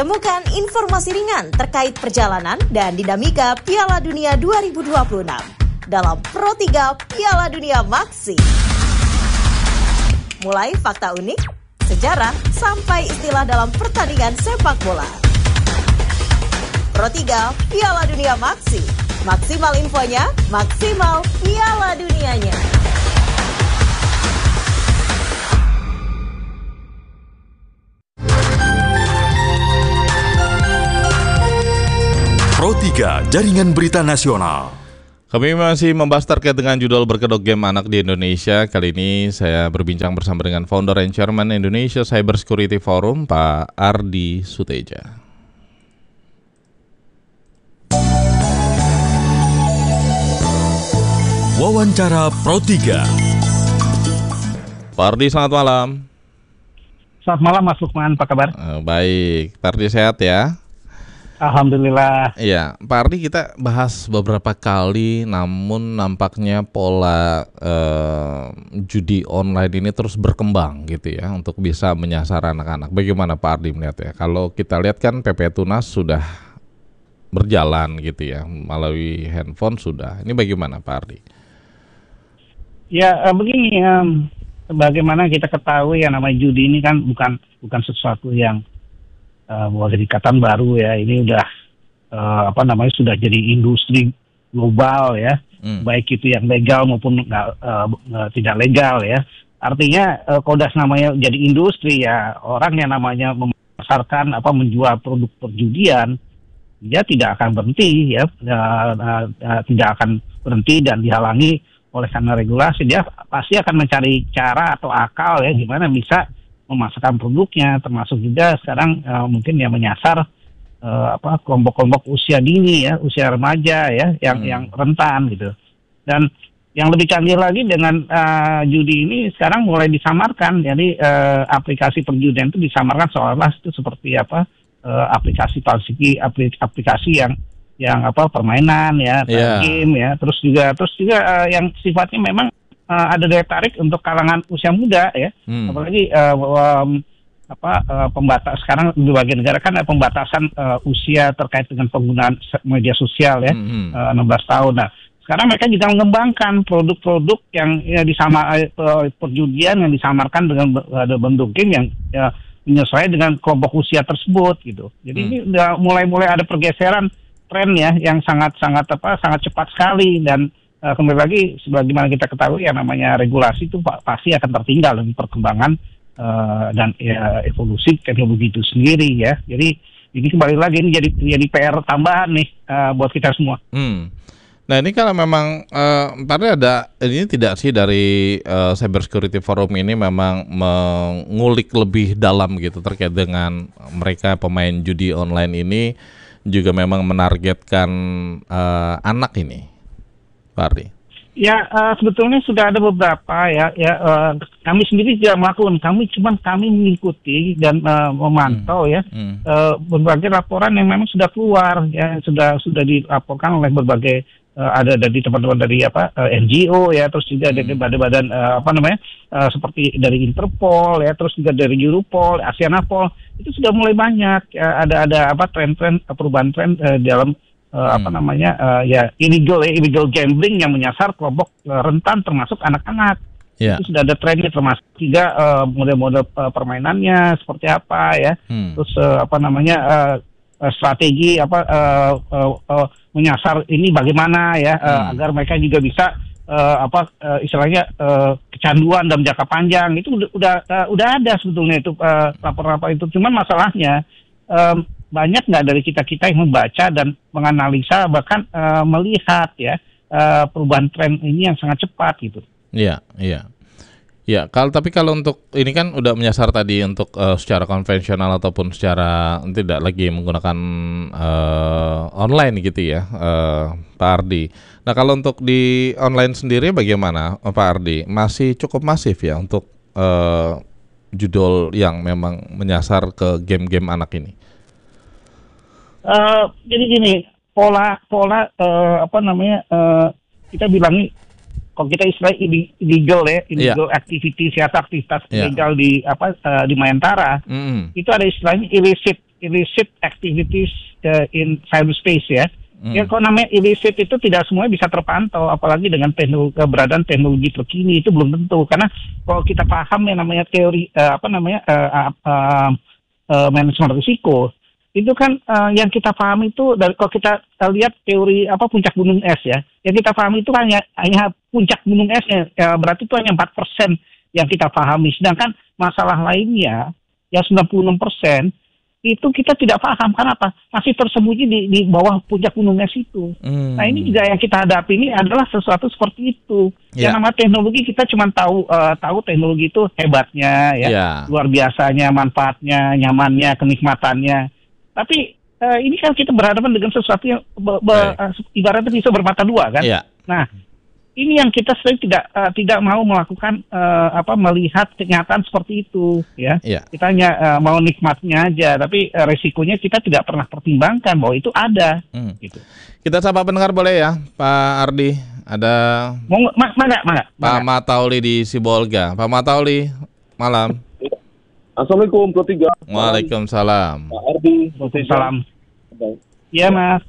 Temukan informasi ringan terkait perjalanan dan dinamika Piala Dunia 2026 dalam Pro 3 Piala Dunia Maxi. Mulai fakta unik, sejarah, sampai istilah dalam pertandingan sepak bola. Pro 3 Piala Dunia Maxi. Maksimal infonya, maksimal Piala Dunianya. Pro 3 Jaringan Berita Nasional. Kami masih membahas terkait dengan judul berkedok game anak di Indonesia. Kali ini saya berbincang bersama dengan Founder and Chairman Indonesia Cyber Security Forum, Pak Ardi Suteja. Wawancara Pro 3. Pak Ardi, selamat malam. Selamat malam Mas Lukman, apa kabar? Baik, Pak Ardi sehat ya? Alhamdulillah. Iya, Pak Ardi, kita bahas beberapa kali, namun nampaknya pola judi online ini terus berkembang gitu ya, untuk bisa menyasar anak-anak. Bagaimana Pak Ardi melihat ya? Kalau kita lihat kan PP Tunas sudah berjalan gitu ya, melalui handphone sudah. Ini bagaimana Pak Ardi? Ya begini, bagaimana kita ketahui yang namanya judi ini kan bukan sesuatu yang boleh dikatakan baru ya. Ini udah sudah jadi industri global ya, baik itu yang legal maupun tidak legal ya. Artinya kalau udah namanya jadi industri ya, orang yang namanya memasarkan menjual produk perjudian, dia tidak akan berhenti ya, tidak akan berhenti dan dihalangi oleh karena regulasi. Dia pasti akan mencari cara atau akal ya gimana bisa memasarkan produknya, termasuk juga sekarang mungkin yang menyasar kelompok-kelompok usia dini ya, usia remaja ya, yang rentan gitu. Dan yang lebih canggih lagi dengan judi ini sekarang mulai disamarkan. Jadi aplikasi perjudian itu disamarkan seolah-olah itu seperti aplikasi palsiki, aplikasi yang permainan ya, game ya, terus juga yang sifatnya memang ada daya tarik untuk kalangan usia muda ya, apalagi pembatas sekarang di bagian negara kan ada pembatasan usia terkait dengan penggunaan media sosial ya, 16 tahun. Nah, sekarang mereka juga mengembangkan produk-produk yang perjudian yang disamarkan dengan bentuk game yang menyesuaikan dengan kelompok usia tersebut gitu. Jadi ini udah mulai ada pergeseran tren ya yang sangat cepat sekali. Dan kembali lagi sebagaimana kita ketahui yang namanya regulasi itu pasti akan tertinggal dengan perkembangan dan evolusi teknologi itu sendiri ya. Jadi ini kembali lagi ini jadi PR tambahan nih buat kita semua. Nah ini kalau memang ada ini tidak sih dari Cyber Security Forum ini memang mengulik lebih dalam gitu terkait dengan mereka pemain judi online ini juga memang menargetkan anak ini, Pak Ardi? Ya sebetulnya sudah ada beberapa ya kami sendiri tidak melakukan, kami mengikuti dan memantau ya berbagai laporan yang memang sudah keluar ya, sudah dilaporkan oleh berbagai ada dari teman-teman dari NGO ya, terus juga dari badan-badan seperti dari Interpol ya, terus juga dari Europol, Asianapol, itu sudah mulai banyak ya, ada tren-tren perubahan tren dalam illegal gambling yang menyasar kelompok rentan termasuk anak-anak. Yeah. Itu sudah ada trennya, termasuk juga model-model permainannya seperti apa ya. Terus strategi menyasar ini bagaimana ya agar mereka juga bisa istilahnya kecanduan dalam jangka panjang. Itu udah ada sebetulnya itu lapor-lapor itu. Cuman masalahnya banyak nggak dari kita yang membaca dan menganalisa bahkan melihat ya perubahan tren ini yang sangat cepat gitu. Iya. Ya, tapi kalau untuk ini kan udah menyasar tadi untuk secara konvensional ataupun secara tidak lagi menggunakan online gitu ya, Pak Ardi. Nah kalau untuk di online sendiri bagaimana Pak Ardi? Masih cukup masif ya untuk judul yang memang menyasar ke game-game anak ini? Jadi gini, pola kita bilangnya, kalau kita istilah illegal activities ya, aktivitas ilegal di Mayantara, itu ada istilahnya illicit illicit activities in cyberspace ya. Ya kalau namanya illicit itu tidak semuanya bisa terpantau, apalagi dengan keberadaan teknologi terkini itu belum tentu. Karena kalau kita paham yang namanya teori manajemen risiko, itu kan yang kita paham itu dari kalau kita lihat teori puncak gunung es ya, yang kita paham itu hanya puncak gunung esnya, berarti itu hanya 4% yang kita pahami. Sedangkan masalah lainnya yang 96% itu kita tidak paham. Kenapa? Masih tersembunyi di bawah puncak gunung es itu. Nah ini juga yang kita hadapi ini adalah sesuatu seperti itu. Yang namanya teknologi kita cuma tahu teknologi itu hebatnya ya, luar biasanya, manfaatnya, nyamannya, kenikmatannya. Tapi ini kan kita berhadapan dengan sesuatu yang ibaratnya bisa bermata dua kan. Nah ini yang kita sering tidak mau melakukan melihat kenyataan seperti itu ya. Kita hanya mau nikmatnya aja, tapi resikonya kita tidak pernah pertimbangkan bahwa itu ada. Gitu. Kita sapa pendengar boleh ya, Pak Ardi. Ada Mangga. Pak Matauli di Sibolga. Pak Matauli, malam. Assalamualaikum Pro 3. Waalaikumsalam. Pak Ardi. Waalaikumsalam. Iya Mas.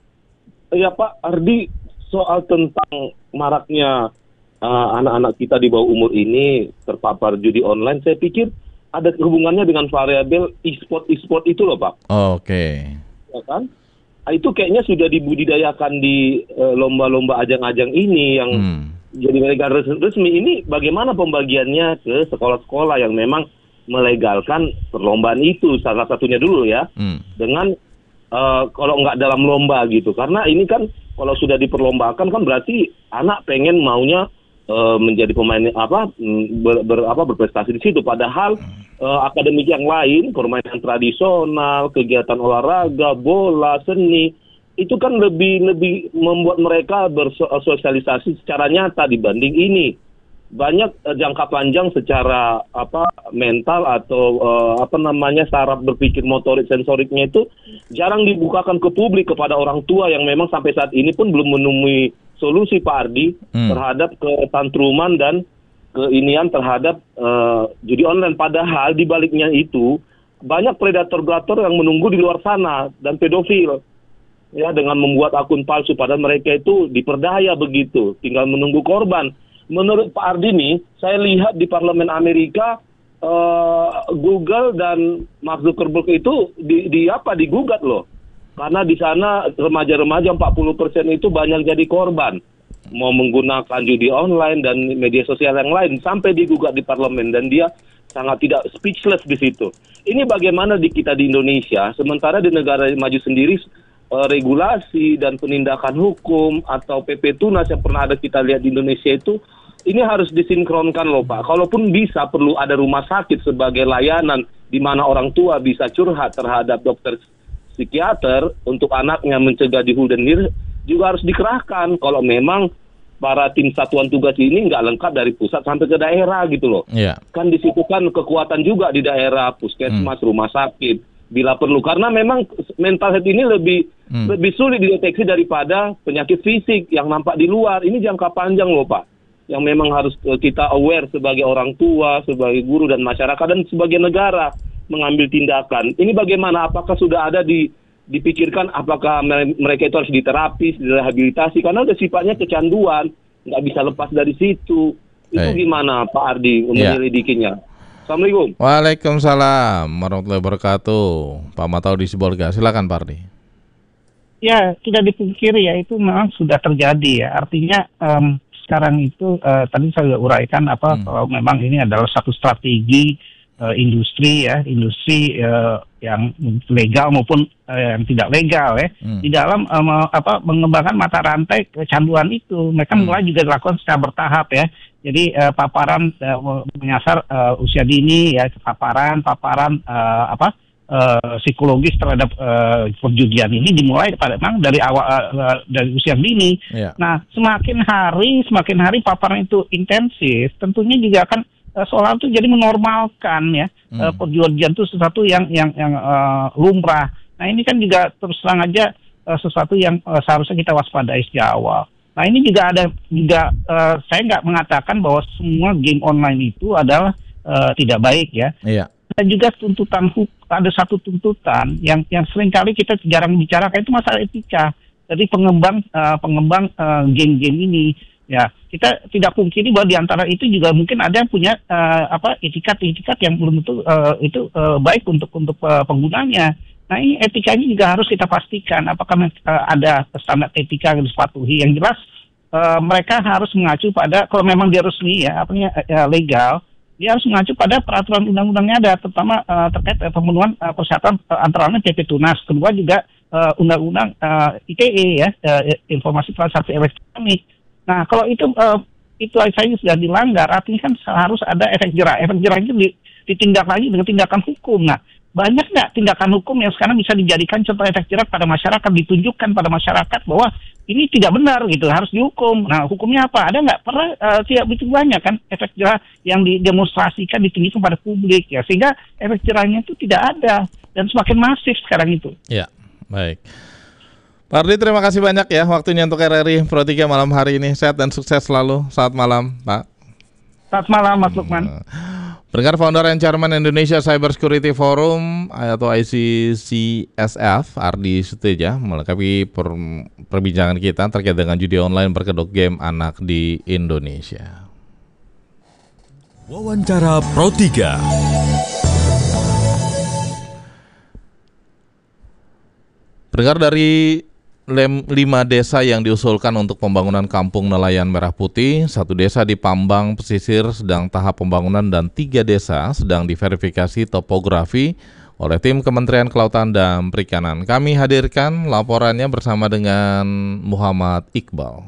Ya Pak Ardi, soal tentang maraknya anak-anak kita di bawah umur ini terpapar judi online, saya pikir ada hubungannya dengan variabel e-sport itu loh Pak. Oke. Ya kan? Itu kayaknya sudah dibudidayakan di lomba-lomba ajang-ajang ini yang jadi legal resmi. Ini bagaimana pembagiannya ke sekolah-sekolah yang memang melegalkan perlombaan itu, salah satunya dulu ya, dengan kalau nggak dalam lomba gitu. Karena ini kan kalau sudah diperlombakan kan berarti anak pengen maunya menjadi pemain berprestasi di situ. Padahal akademik yang lain, permainan tradisional, kegiatan olahraga, bola, seni, itu kan lebih membuat mereka bersosialisasi secara nyata dibanding ini. Banyak jangka panjang secara mental atau saraf berpikir motorik sensoriknya itu jarang dibukakan ke publik kepada orang tua yang memang sampai saat ini pun belum menemui solusi Pak Ardi terhadap ketantruman dan keinian terhadap judi online. Padahal di baliknya itu banyak predator-predator yang menunggu di luar sana dan pedofil ya, dengan membuat akun palsu padahal mereka itu diperdaya begitu, tinggal menunggu korban. Menurut Pak Ardi nih, saya lihat di Parlemen Amerika Google dan Mark Zuckerberg itu digugat loh. Karena di sana remaja-remaja 40% itu banyak jadi korban. Mau menggunakan judi online dan media sosial yang lain sampai digugat di parlemen dan dia sangat tidak speechless di situ. Ini bagaimana di kita di Indonesia, sementara di negara maju sendiri regulasi dan penindakan hukum atau PP Tunas yang pernah ada kita lihat di Indonesia itu ini harus disinkronkan loh Pak. Kalaupun bisa perlu ada rumah sakit sebagai layanan di mana orang tua bisa curhat terhadap dokter psikiater untuk anaknya mencegah dihul dan dir juga harus dikerahkan kalau memang para tim satuan tugas ini nggak lengkap dari pusat sampai ke daerah gitu loh. Kan di situ kan kekuatan juga di daerah, puskesmas, rumah sakit bila perlu, karena memang mental health ini lebih sulit dideteksi daripada penyakit fisik yang nampak di luar. Ini jangka panjang loh Pak, yang memang harus kita aware sebagai orang tua, sebagai guru dan masyarakat dan sebagai negara mengambil tindakan. Ini bagaimana? Apakah sudah ada dipikirkan apakah mereka itu harus diterapi, direhabilitasi, karena udah sifatnya kecanduan, nggak bisa lepas dari situ. Itu gimana Pak Ardi menyelidikinya? Assalamualaikum. Waalaikumsalam warahmatullahi wabarakatuh. Pak Matau di Sibolga, silakan Pak Ardi. Ya, tidak dipungkiri ya, itu memang sudah terjadi ya. Artinya sekarang itu tadi saya sudah uraikan kalau memang ini adalah satu strategi industri yang legal maupun yang tidak legal ya, di dalam mengembangkan mata rantai kecanduan itu. Mereka mulai juga dilakukan secara bertahap ya. Jadi paparan menyasar usia dini ya, paparan psikologis terhadap perjudian ini dimulai memang dari awal dari usia dini. Nah, semakin hari paparan itu intensif, tentunya juga akan seolah itu jadi menormalkan ya perjudian itu sesuatu yang lumrah. Nah, ini kan juga terus terang aja sesuatu yang seharusnya kita waspadai sejak awal. Nah, ini juga saya nggak mengatakan bahwa semua game online itu adalah tidak baik ya. ada juga ada satu tuntutan yang seringkali kita jarang bicarakan, itu masalah etika. Jadi pengembang game-game ini, ya kita tidak pungkiri bahwa di antara itu juga mungkin ada yang punya etikat yang belum tentu itu baik untuk penggunanya. Nah, ini etikanya juga harus kita pastikan apakah ada standar etika yang dipatuhi. Yang jelas mereka harus mengacu pada, kalau memang dia resmi legal, dia harus mengacu pada peraturan undang-undangnya ada, terutama terkait pemenuhan kesehatan antara lain PP Tunas. Kedua juga undang-undang ITE ya, informasi transaksi elektronik. Nah, kalau itu saja sudah dilanggar, artinya kan harus ada efek jerah. Efek jerah itu ditindak lagi dengan tindakan hukum. Nah, banyak nggak tindakan hukum yang sekarang bisa dijadikan contoh efek jerah pada masyarakat, ditunjukkan pada masyarakat bahwa ini tidak benar gitu, harus dihukum. Nah, hukumnya apa? Ada nggak? Pernah tidak begitu banyak kan efek jerah yang didemonstrasikan, ditunjukkan pada publik ya, sehingga efek jerahnya itu tidak ada dan semakin masif sekarang itu. Ya, baik. Pak Ardi, terima kasih banyak ya waktunya untuk RRI Pro 3 malam hari ini. Sehat dan sukses selalu. Selamat malam, Pak. Selamat malam, Mas Lukman. Pendengar, Founder and Chairman Indonesia Cyber Security Forum atau ICCSF, Ardi Suteja, melengkapi perbincangan kita terkait dengan judi online berkedok game anak di Indonesia. Wawancara Pro 3. Pendengar, dari 5 desa yang diusulkan untuk pembangunan Kampung Nelayan Merah Putih, 1 desa di Pambang Pesisir sedang tahap pembangunan dan 3 desa sedang diverifikasi topografi oleh tim Kementerian Kelautan dan Perikanan. Kami hadirkan laporannya bersama dengan Muhammad Iqbal.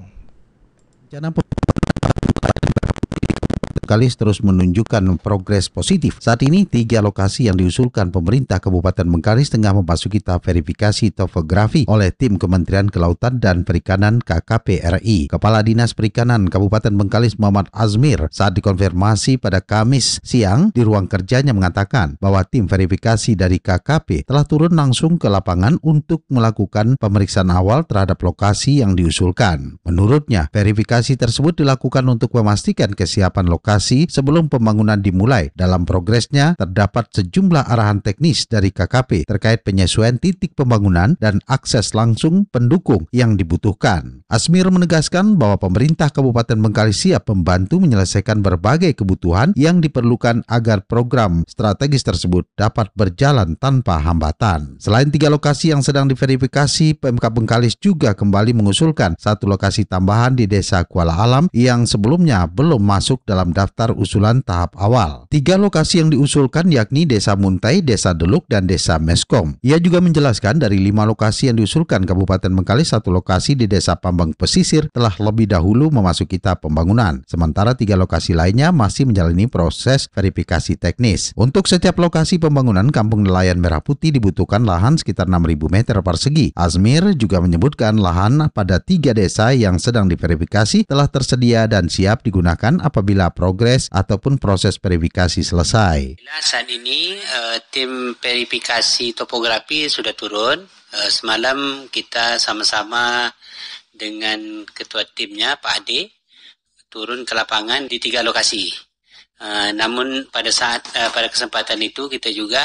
Bengkalis terus menunjukkan progres positif. Saat ini 3 lokasi yang diusulkan pemerintah Kabupaten Bengkalis tengah memasuki tahap verifikasi topografi oleh tim Kementerian Kelautan dan Perikanan KKP RI. Kepala Dinas Perikanan Kabupaten Bengkalis Muhammad Azmir saat dikonfirmasi pada Kamis siang di ruang kerjanya mengatakan bahwa tim verifikasi dari KKP telah turun langsung ke lapangan untuk melakukan pemeriksaan awal terhadap lokasi yang diusulkan. Menurutnya, verifikasi tersebut dilakukan untuk memastikan kesiapan lokasi sebelum pembangunan dimulai. Dalam progresnya, terdapat sejumlah arahan teknis dari KKP terkait penyesuaian titik pembangunan dan akses langsung pendukung yang dibutuhkan. Azmir menegaskan bahwa pemerintah Kabupaten Bengkalis siap membantu menyelesaikan berbagai kebutuhan yang diperlukan agar program strategis tersebut dapat berjalan tanpa hambatan. Selain 3 lokasi yang sedang diverifikasi, Pemkab Bengkalis juga kembali mengusulkan 1 lokasi tambahan di Desa Kuala Alam yang sebelumnya belum masuk dalam daftar usulan tahap awal. 3 lokasi yang diusulkan yakni Desa Muntai, Desa Deluk, dan Desa Meskom. Ia juga menjelaskan dari 5 lokasi yang diusulkan Kabupaten Bengkalis, 1 lokasi di Desa Pambang Pesisir telah lebih dahulu memasuki tahap pembangunan. Sementara 3 lokasi lainnya masih menjalani proses verifikasi teknis. Untuk setiap lokasi pembangunan Kampung Nelayan Merah Putih dibutuhkan lahan sekitar 6.000 meter persegi. Azmir juga menyebutkan lahan pada 3 desa yang sedang diverifikasi telah tersedia dan siap digunakan apabila progres ataupun proses verifikasi selesai. Saat ini tim verifikasi topografi sudah turun. Semalam kita sama-sama dengan ketua timnya Pak Ade turun ke lapangan di 3 lokasi. Namun pada kesempatan itu kita juga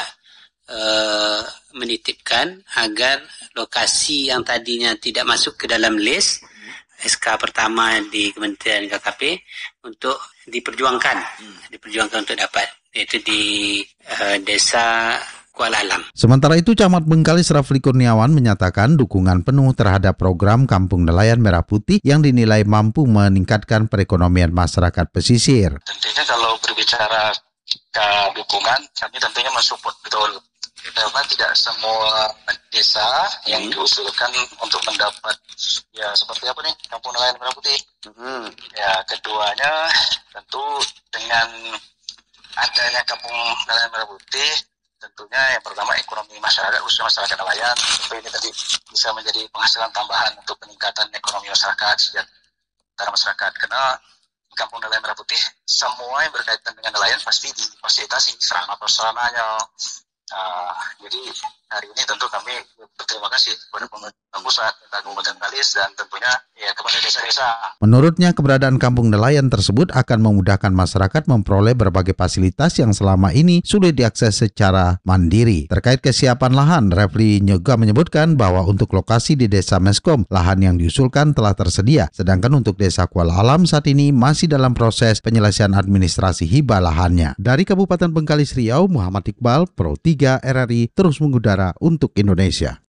menitipkan agar lokasi yang tadinya tidak masuk ke dalam list SK pertama di Kementerian KKP untuk diperjuangkan untuk dapat, yaitu di Desa Kuala Alam. Sementara itu, Camat Bengkalis Rafli Kurniawan menyatakan dukungan penuh terhadap program Kampung Nelayan Merah Putih yang dinilai mampu meningkatkan perekonomian masyarakat pesisir. Tentunya kalau berbicara ke dukungan, kami tentunya mensupport betul. Karena tidak semua desa yang diusulkan untuk mendapat ya seperti apa nih Kampung Nelayan Merah Putih. Ya keduanya tentu dengan adanya Kampung Nelayan Merah Putih, tentunya yang pertama ekonomi masyarakat, khususnya masyarakat nelayan, tentu ini tadi bisa menjadi penghasilan tambahan untuk peningkatan ekonomi masyarakat, sejahtera masyarakat. Karena Kampung Nelayan Merah Putih semua yang berkaitan dengan nelayan pasti difasilitasi sarana prasarananya. Jadi hari ini tentu kami berterima kasih kepada pemerintah pusat, Kabupaten Kalis, dan tentunya ya kepada desa-desa. Menurutnya, keberadaan kampung nelayan tersebut akan memudahkan masyarakat memperoleh berbagai fasilitas yang selama ini sulit diakses secara mandiri. Terkait kesiapan lahan, Refli juga menyebutkan bahwa untuk lokasi di Desa Meskom, lahan yang diusulkan telah tersedia. Sedangkan untuk Desa Kuala Alam saat ini masih dalam proses penyelesaian administrasi hibah lahannya. Dari Kabupaten Bengkalis Riau, Muhammad Iqbal, Pro 3 RRI terus mengudara untuk Indonesia.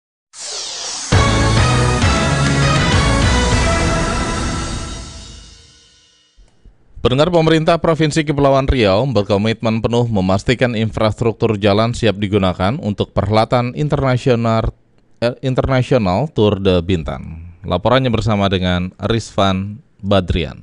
Pendengar, pemerintah Provinsi Kepulauan Riau berkomitmen penuh memastikan infrastruktur jalan siap digunakan untuk perhelatan internasional Tour de Bintan. Laporannya bersama dengan Rizvan Badrian.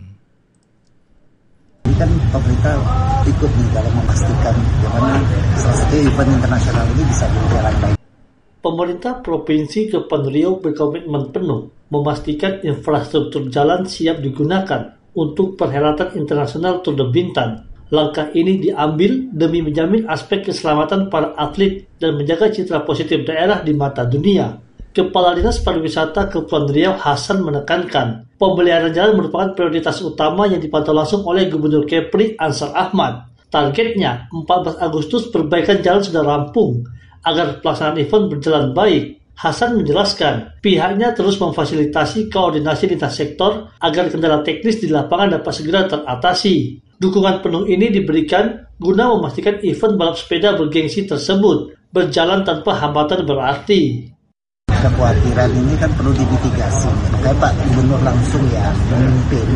Ini kan pemerintah ikut nih dalam memastikan bagaimana salah satu event internasional ini bisa berjalan baik. Pemerintah Provinsi Kepulauan Riau berkomitmen penuh memastikan infrastruktur jalan siap digunakan untuk perhelatan internasional Tour de Bintan. Langkah ini diambil demi menjamin aspek keselamatan para atlet dan menjaga citra positif daerah di mata dunia. Kepala Dinas Pariwisata Kepulauan Riau Hasan menekankan, pemeliharaan jalan merupakan prioritas utama yang dipantau langsung oleh Gubernur Kepri Ansar Ahmad. Targetnya, 14 Agustus perbaikan jalan sudah rampung agar pelaksanaan event berjalan baik. Hasan menjelaskan, pihaknya terus memfasilitasi koordinasi lintas sektor agar kendala teknis di lapangan dapat segera teratasi. Dukungan penuh ini diberikan guna memastikan event balap sepeda bergengsi tersebut berjalan tanpa hambatan berarti. Kekhawatiran ini kan perlu dimitigasi. Makanya Pak Gubernur langsung ya memimpin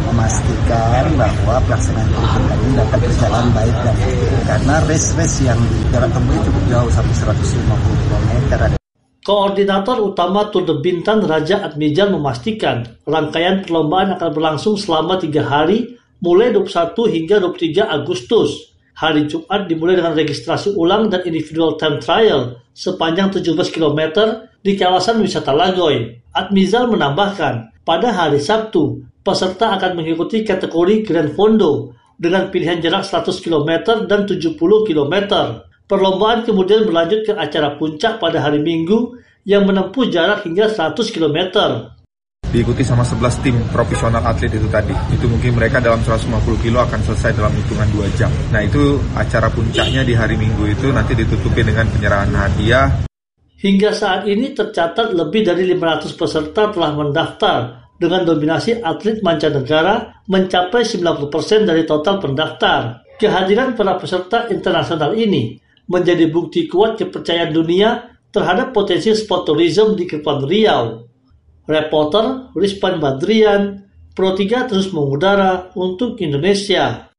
memastikan bahwa pelaksanaan event ini dapat berjalan baik dan efektif. Karena race yang di jarak tempuh cukup jauh sampai 150 km. Koordinator utama Tour de Bintan Raja Admijal memastikan rangkaian perlombaan akan berlangsung selama 3 hari mulai 21 hingga 23 Agustus. Hari Jumat dimulai dengan registrasi ulang dan individual time trial sepanjang 17 km di kawasan wisata Lagoy. Admijal menambahkan, pada hari Sabtu, peserta akan mengikuti kategori Grand Fondo dengan pilihan jarak 100 km dan 70 km. Perlombaan kemudian berlanjut ke acara puncak pada hari Minggu yang menempuh jarak hingga 100 km. Diikuti sama 11 tim profesional atlet itu tadi. Itu mungkin mereka dalam 150 kilo akan selesai dalam hitungan 2 jam. Nah itu acara puncaknya di hari Minggu itu nanti ditutupi dengan penyerahan hadiah. Hingga saat ini tercatat lebih dari 500 peserta telah mendaftar dengan dominasi atlet mancanegara mencapai 90% dari total pendaftar. Kehadiran para peserta internasional ini menjadi bukti kuat kepercayaan dunia terhadap potensi sport tourism di Kepulauan Riau. Reporter Rizvan Badrian, Pro 3 terus mengudara untuk Indonesia.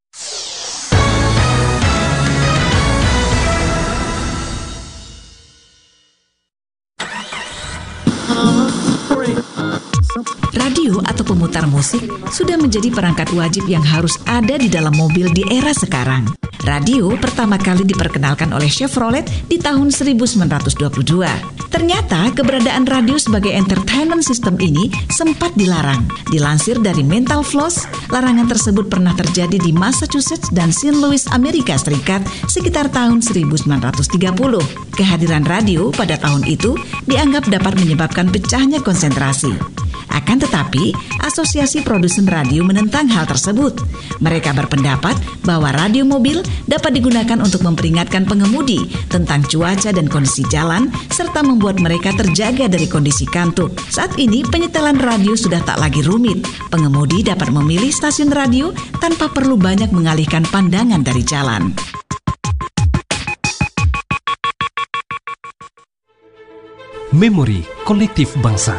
Radio atau pemutar musik sudah menjadi perangkat wajib yang harus ada di dalam mobil di era sekarang. Radio pertama kali diperkenalkan oleh Chevrolet di tahun 1922. Ternyata keberadaan radio sebagai entertainment system ini sempat dilarang. Dilansir dari Mental Floss, larangan tersebut pernah terjadi di Massachusetts dan St. Louis, Amerika Serikat sekitar tahun 1930. Kehadiran radio pada tahun itu dianggap dapat menyebabkan pecahnya konsentrasi. Akan tetapi, Asosiasi Produsen Radio menentang hal tersebut. Mereka berpendapat bahwa radio mobil dapat digunakan untuk memperingatkan pengemudi tentang cuaca dan kondisi jalan, serta membuat mereka terjaga dari kondisi kantuk. Saat ini, penyetelan radio sudah tak lagi rumit. Pengemudi dapat memilih stasiun radio tanpa perlu banyak mengalihkan pandangan dari jalan. Memori Kolektif Bangsa.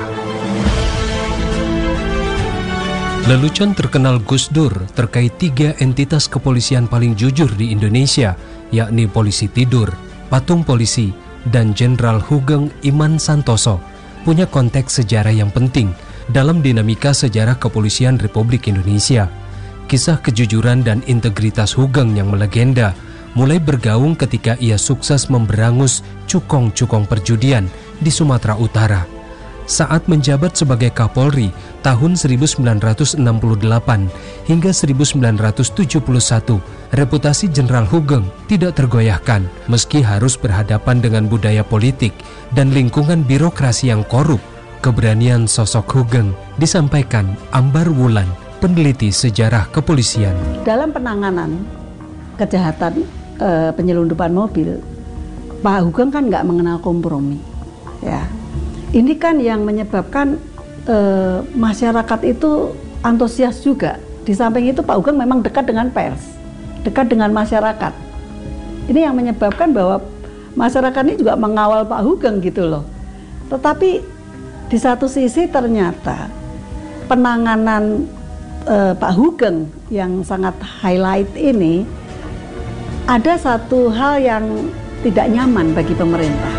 Lelucon terkenal Gus Dur terkait 3 entitas kepolisian paling jujur di Indonesia, yakni Polisi Tidur, Patung Polisi, dan Jenderal Hugeng Iman Santoso, punya konteks sejarah yang penting dalam dinamika sejarah kepolisian Republik Indonesia. Kisah kejujuran dan integritas Hugeng yang melegenda mulai bergaung ketika ia sukses memberangus cukong-cukong perjudian di Sumatera Utara. Saat menjabat sebagai Kapolri tahun 1968 hingga 1971, reputasi Jenderal Hugeng tidak tergoyahkan meski harus berhadapan dengan budaya politik dan lingkungan birokrasi yang korup. Keberanian sosok Hugeng disampaikan Ambar Wulan, peneliti sejarah kepolisian. Dalam penanganan kejahatan penyelundupan mobil, Pak Hugeng kan nggak mengenal kompromi. Ya, ini kan yang menyebabkan masyarakat itu antusias juga. Di samping itu Pak Hugeng memang dekat dengan pers, dekat dengan masyarakat. Ini yang menyebabkan bahwa masyarakat ini juga mengawal Pak Hugeng gitu loh. Tetapi di satu sisi ternyata penanganan Pak Hugeng yang sangat highlight ini ada satu hal yang tidak nyaman bagi pemerintah.